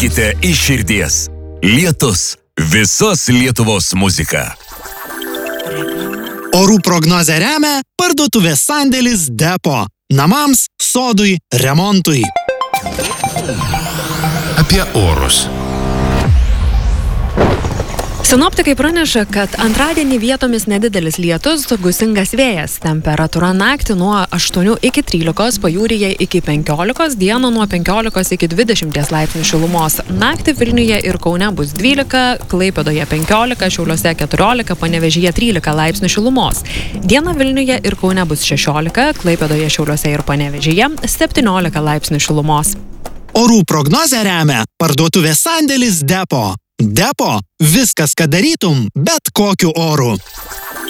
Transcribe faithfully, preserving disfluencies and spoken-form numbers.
Dainuokite iš širdies. Lietus. Visos Lietuvos muzika. Orų prognozę remia parduotuvės sandėlis Depo. Namams, sodui, remontui. Apie orus. Sinoptikai praneša, kad antradienį vietomis nedidelis lietus, gūsingas vėjas. Temperatūra naktį nuo aštuonių iki trylikos, pajūryje iki penkiolikos, dieną nuo penkiolikos iki dvidešimties laipsnių šilumos. Naktį Vilniuje ir Kaune bus dvylika, Klaipėdoje penkiolika, Šiauliuose keturiolika, Panevėžyje trylika laipsnių šilumos. Dieną Vilniuje ir Kaune bus šešiolika, Klaipėdoje, Šiauliuose ir Panevėžyje septyniolika laipsnių šilumos. Orų prognozę remia parduotuvės sandėlis Depo. Depo. Viskas, ką darytum, bet kokiu oru.